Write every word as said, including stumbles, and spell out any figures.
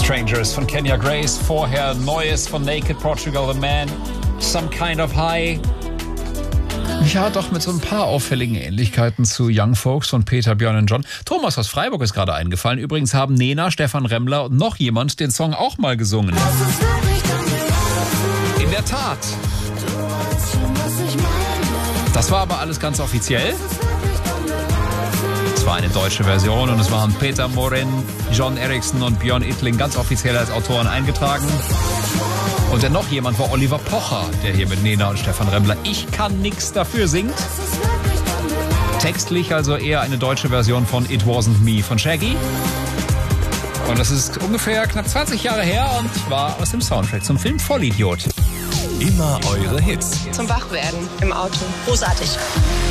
Strangers von Kenya Grace, vorher Neues von Naked Portugal The Man, Some Kind of High. Ja, doch mit so ein paar auffälligen Ähnlichkeiten zu Young Folks von Peter, Björn und John. Thomas aus Freiburg ist gerade eingefallen. Übrigens haben Nena, Stefan Remmler und noch jemand den Song auch mal gesungen. In der Tat. Das war aber alles ganz offiziell. Es war eine deutsche Version und es waren Peter Morin, John Eriksson und Björn Ittling ganz offiziell als Autoren eingetragen. Und dann noch jemand war Oliver Pocher, der hier mit Nena und Stefan Remmler Ich kann nix dafür singt. Textlich also eher eine deutsche Version von It Wasn't Me von Shaggy. Und das ist ungefähr knapp zwanzig Jahre her und war aus dem Soundtrack zum Film Vollidiot. Immer eure Hits. Zum Wachwerden im Auto. Großartig.